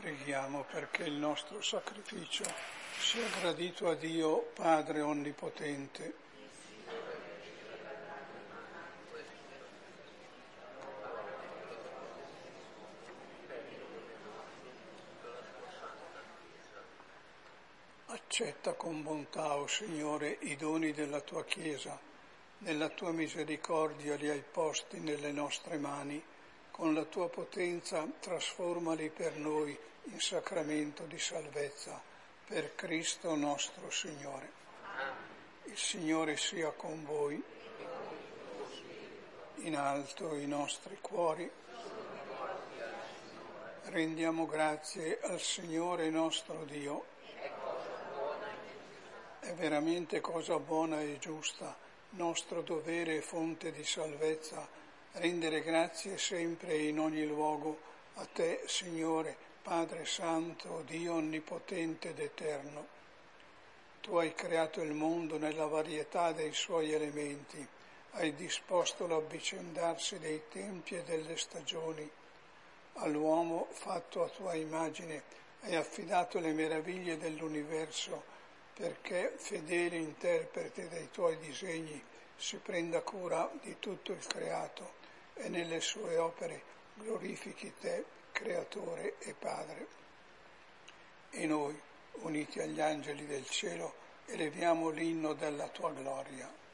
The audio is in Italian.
Preghiamo perché il nostro sacrificio sia gradito a Dio Padre Onnipotente. Accetta con bontà, o Signore, i doni della tua Chiesa. Nella tua misericordia li hai posti nelle nostre mani. Con la tua potenza trasformali per noi in sacramento di salvezza, per Cristo nostro Signore. Il Signore sia con voi. In alto i nostri cuori. Rendiamo grazie al Signore nostro Dio. È veramente cosa buona e giusta, nostro dovere e fonte di salvezza, rendere grazie sempre e in ogni luogo a te, Signore, Padre Santo, Dio Onnipotente ed Eterno. Tu hai creato il mondo nella varietà dei suoi elementi, hai disposto l'avvicendarsi dei tempi e delle stagioni. All'uomo, fatto a tua immagine, hai affidato le meraviglie dell'universo, perché, fedele interprete dei tuoi disegni, si prenda cura di tutto il creato e nelle sue opere glorifichi te, Creatore e Padre. E noi, uniti agli angeli del cielo, eleviamo l'inno della tua gloria.